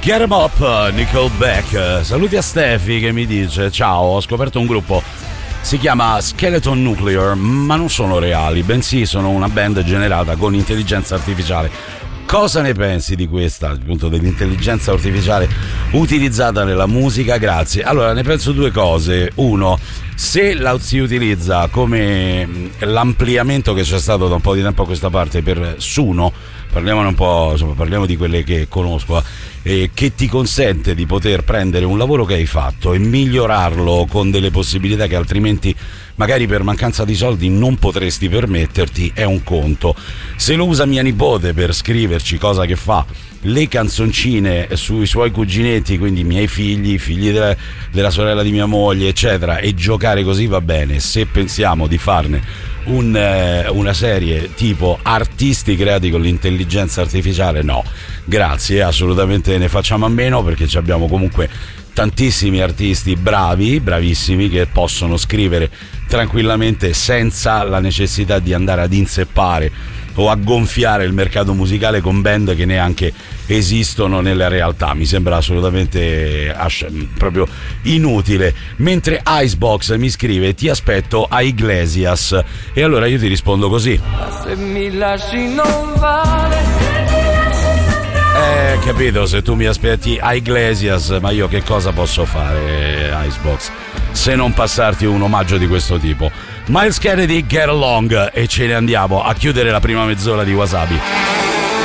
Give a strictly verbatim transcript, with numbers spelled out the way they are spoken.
Get 'em up, Nickelback. Saluti a Steffi che mi dice: ciao, ho scoperto un gruppo, si chiama Skeleton Nuclear, ma non sono reali, bensì sono una band generata con intelligenza artificiale. Cosa ne pensi di questa, appunto, dell'intelligenza artificiale utilizzata nella musica? Grazie. Allora, ne penso due cose. Uno, se la si utilizza come l'ampliamento che c'è stato da un po' di tempo a questa parte per Suno, parliamone un po', insomma, parliamo di quelle che conosco, eh, che ti consente di poter prendere un lavoro che hai fatto e migliorarlo con delle possibilità che altrimenti magari per mancanza di soldi non potresti permetterti, è un conto. Se lo usa mia nipote per scriverci, cosa che fa, le canzoncine sui suoi cuginetti, quindi i miei figli, i figli della, della sorella di mia moglie, eccetera, e giocare così va bene. Se pensiamo di farne un, eh, una serie tipo artisti creati con l'intelligenza artificiale, no, grazie, assolutamente ne facciamo a meno, perché ci abbiamo comunque tantissimi artisti bravi, bravissimi, che possono scrivere tranquillamente senza la necessità di andare ad inseppare o a gonfiare il mercato musicale con band che neanche esistono nella realtà. Mi sembra assolutamente proprio inutile. Mentre Icebox mi scrive: ti aspetto a Iglesias, e allora io ti rispondo così: se mi lasci non vale. Eh, capito, se tu mi aspetti a Iglesias, ma io che cosa posso fare, Icebox, se non passarti un omaggio di questo tipo? Miles Kennedy, Get Along, e ce ne andiamo a chiudere la prima mezz'ora di Wasabi.